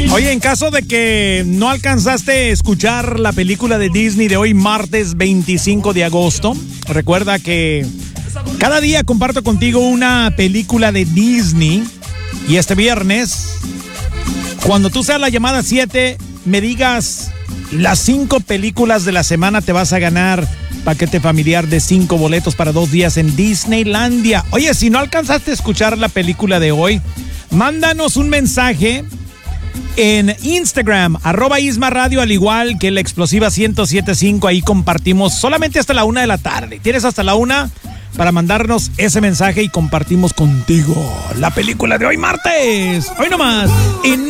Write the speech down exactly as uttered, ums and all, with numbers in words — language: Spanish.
Oye, en caso de que no alcanzaste a escuchar la película de Disney de hoy, martes veinticinco de agosto, recuerda que cada día comparto contigo una película de Disney. Y este viernes, cuando tú seas la llamada siete, me digas las cinco películas de la semana, te vas a ganar paquete familiar de cinco boletos para dos días en Disneylandia. Oye, si no alcanzaste a escuchar la película de hoy, mándanos un mensaje en Instagram, arroba Isma Radio, al igual que la Explosiva ciento siete punto cinco. Ahí compartimos solamente hasta la una de la tarde. Tienes hasta la una para mandarnos ese mensaje y compartimos contigo la película de hoy martes. Hoy nomás. Y